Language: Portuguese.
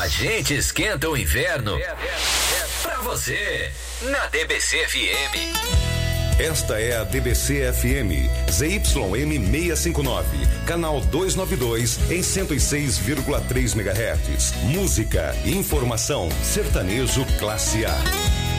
gente esquenta o inverno pra você na DBC FM. Esta é a DBC FM, ZYM 659, canal 292 em 106,3 MHz. Música, informação, sertanejo classe A.